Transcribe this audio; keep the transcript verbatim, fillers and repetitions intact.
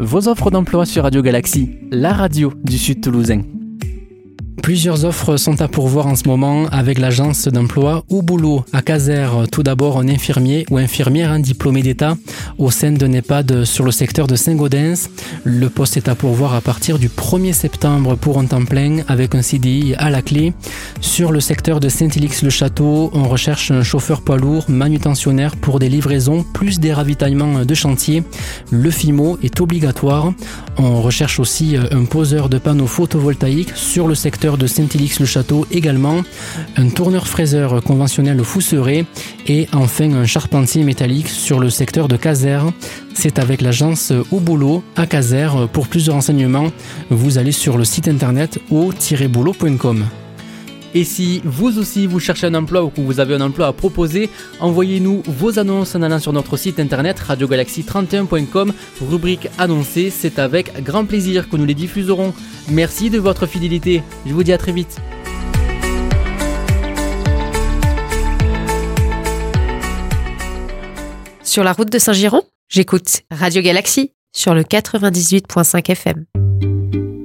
Vos offres d'emploi sur Radio Galaxie, la radio du Sud Toulousain. Plusieurs offres sont à pourvoir en ce moment avec l'agence d'emploi Ouboulot à Casères. Tout d'abord, un infirmier ou infirmière, un diplômé d'État au sein d'un EHPAD sur le secteur de Saint-Gaudens. Le poste est à pourvoir à partir du premier septembre pour un temps plein avec un C D I à la clé. Sur le secteur de Saint-Élix-le-Château, on recherche un chauffeur poids lourd manutentionnaire pour des livraisons plus des ravitaillements de chantier. Le F I M O est obligatoire. On recherche aussi un poseur de panneaux photovoltaïques sur le secteur de Saint-Élix-le-Château également, un tourneur-fraiseur conventionnel Fousseret et enfin un charpentier métallique sur le secteur de Casères. C'est avec l'agence Ouboulot à Casères. Pour plus de renseignements, vous allez sur le site internet o tiret boulot point com. Et si vous aussi vous cherchez un emploi ou que vous avez un emploi à proposer, envoyez-nous vos annonces en allant sur notre site internet radio galaxie trente et un point com, rubrique annoncée. C'est avec grand plaisir que nous les diffuserons. Merci de votre fidélité. Je vous dis à très vite. Sur la route de Saint-Giron, j'écoute Radio Galaxie sur le quatre-vingt-dix-huit virgule cinq F M.